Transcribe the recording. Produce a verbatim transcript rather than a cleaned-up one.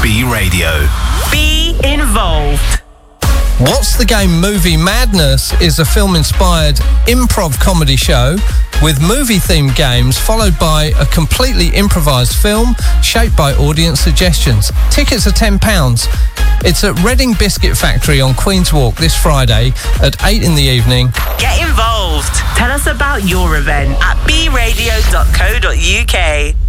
B Radio. Be involved. What's the Game Movie Madness is a film-inspired improv comedy show with movie-themed games followed by a completely improvised film shaped by audience suggestions. Tickets are ten pounds. It's at Reading Biscuit Factory on Queen's Walk this Friday at eight in the evening. Get involved. Tell us about your event at b radio dot co dot u k.